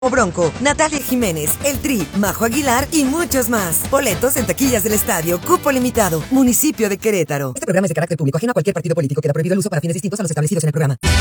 Bronco, Natalia Jiménez, El Tri, Majo Aguilar y muchos más. Boletos en taquillas del estadio, cupo limitado, municipio de Querétaro. Este programa es de carácter público, ajeno a cualquier partido político. Queda prohibido el uso para fines distintos a los establecidos en el programa.